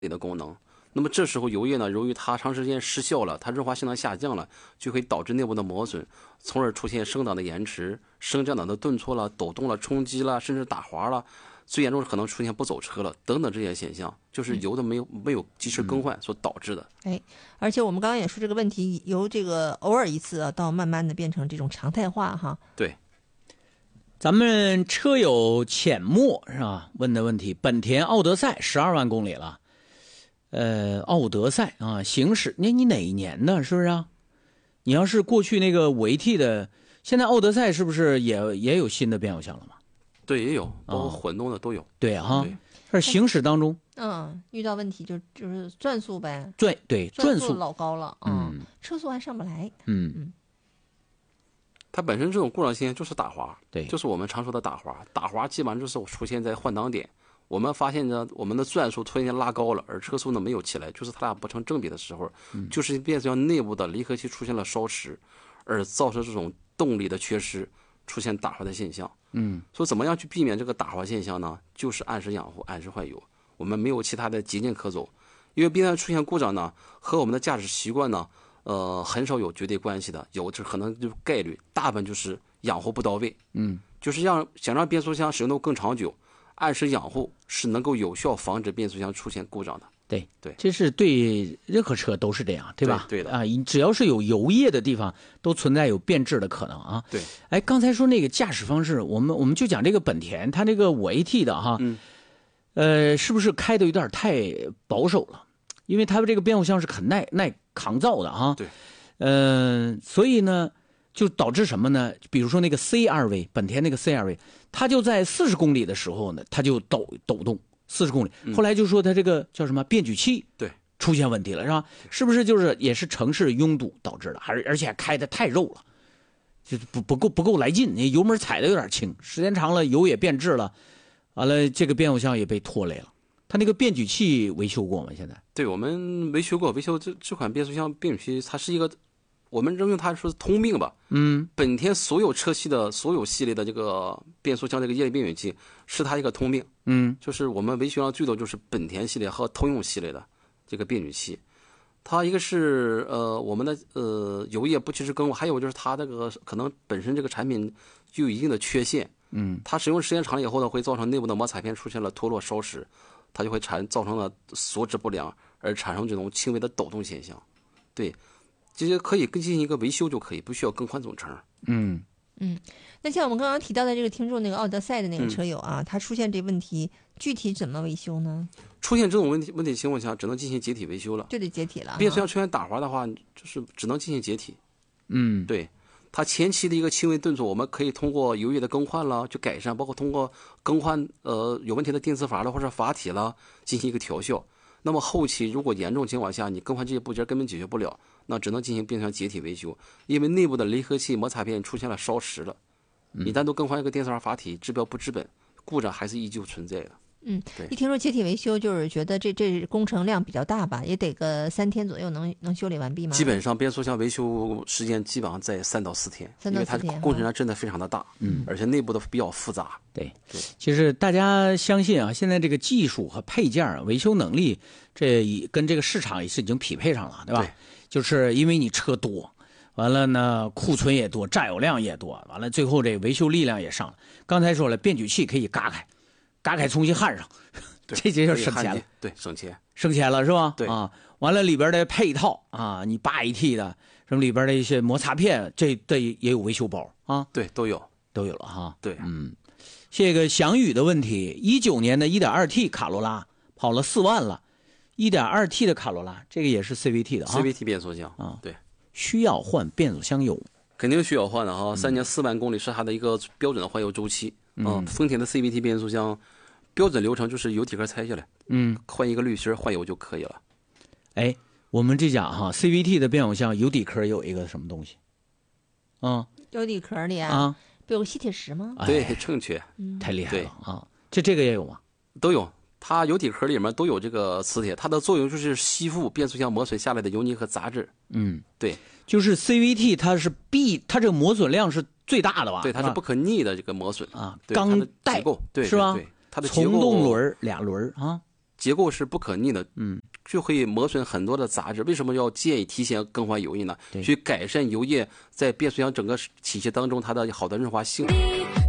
的功能。那么这时候油液呢，由于它长时间失效了，它润滑性能下降了，就会导致内部的磨损，从而出现升档的延迟、升降档的顿挫了、抖动了、冲击了，甚至打滑了。最严重的可能出现不走车了等等这些现象，就是油的没有及时更换所导致的。 而且我们刚刚也说这个问题由这个偶尔一次到慢慢的变成这种常态化哈。 对， 咱们车友浅墨是吧？问的问题，本田奥德赛12万公里了，奥德赛啊，行驶你哪一年的？是不是啊？你要是过去那个5AT 的，现在奥德赛是不是也有新的变速箱了吗？ 对，也有，包括混动的都有。 对啊，是行驶当中， 遇到问题就是转速呗， 对，转速老高了，车速还上不来， 它本身这种故障现象就是打滑， 对， 就是我们常说的打滑。打滑基本上就是出现在换挡点，我们发现呢，我们的转速突然间拉高了，而车速呢没有起来，就是它俩不成正比的时候，就是变速箱内部的离合器出现了烧蚀，而造成这种动力的缺失，出现打滑的现象。所以怎么样去避免这个打滑现象呢？就是按时养护，按时换油。我们没有其他的捷径可走，因为变速箱出现故障呢，和我们的驾驶习惯呢，很少有绝对关系的，有这可能就是概率，大部分就是养护不到位。就是想让变速箱使用的更长久，按时养护是能够有效防止变速箱出现故障的。 对， 对， 这是对任何车都是这样，对吧？ 对的啊，只要是有油液的地方，都存在有变质的可能啊。 对， 哎，刚才说那个驾驶方式，我们就讲这个本田，它这个5AT 的哈，是不是开的有点太保守了？因为它这个变速箱是很耐抗造的哈。 对， 所以呢，就导致什么呢？比如说那个 CR-V， 本田那个 CR-V， 它就在40公里的时候呢，它就抖动。40公里，后来就说它这个叫什么变矩器， 对， 出现问题了，是吧？是不是就是也是城市拥堵导致的？而且开的太肉了，就是不够来劲，你油门踩的有点轻，时间长了油也变质了，完了这个变速箱也被拖累了。它那个变矩器维修过吗？现在？ 对，我们维修过，维修这款变速箱变矩器，它是一个我们用它说是通病吧。本田所有车系的所有系列的这个变速箱这个液力变矩器是它一个通病。就是我们维修上最多就是本田系列和通用系列的这个变矩器。它一个是我们的油液不及时更换，还有就是它这个可能本身这个产品就有一定的缺陷。它使用时间长了以后呢，会造成内部的摩擦片出现了脱落烧蚀，它就会造成了锁止不良，而产生这种轻微的抖动现象。对，这些可以进行一个维修就可以，不需要更换总成。 那像我们刚刚提到的这个听众那个奥德赛的那个车友啊，他出现这问题，具体怎么维修呢？ 出现这种问题情况下，只能进行解体维修了， 就得解体了。 变速箱出现打滑的话，就是只能进行解体。对，它前期的一个轻微顿挫，我们可以通过油液的更换了去改善，包括通过更换有问题的电磁阀了或者阀体了进行一个调校。那么后期如果严重情况下，你更换这些部件根本解决不了，那只能进行变速箱解体维修，因为内部的离合器摩擦片出现了烧蚀了。你单独更换一个电磁阀阀体，治标不治本，故障还是依旧存在的。 一听说解体维修，就是觉得这工程量比较大吧，也得个3天左右能修理完毕吗？ 基本上变速箱维修时间基本上在3到4天，因为它工程量真的非常的大，而且内部的比较复杂。 对，其实大家相信啊，现在这个技术和配件维修能力，这跟这个市场也是已经匹配上了，对吧？ 对， 就是因为你车多。完了呢，库存也多，占有量也多，完了最后这维修力量也上了。刚才说了，变矩器可以嘎开重新焊上，这就省钱了。 对，省钱了是吧？ 对啊，完了里边的配套啊，你8AT的什么里边的一些摩擦片，这也有维修包啊。 对，都有了哈。 对， 这个翔宇的问题，19年的 1.2T 卡罗拉跑了4万了，1.2T 的卡罗拉，这个也是 CVT 的啊 ，CVT 变速箱啊，对。 需要换变速箱油， 肯定需要换的哈。3年4万公里是它的一个标准的换油周期。丰田的 CVT 变速箱标准流程就是油底壳拆下来，换一个滤芯换油就可以了。 哎，我们这讲哈 ，CVT 的变速箱油底壳有一个什么东西？ 油底壳里啊，不有个吸铁石吗？ 对，正确， 太厉害了啊！这个也有吗？ 都有。它油底壳里面都有这个磁铁，它的作用就是吸附变速箱磨损下来的油泥和杂质。对， 就是 CVT 它这个磨损量是最大的吧？ 对，它是不可逆的这个磨损啊， 钢带对， 是吧？ 对，它的从动轮2轮啊， 结构是不可逆的，就会磨损很多的杂质。为什么要建议提前更换油液呢？去改善油液在变速箱整个体系当中它的好的润滑性。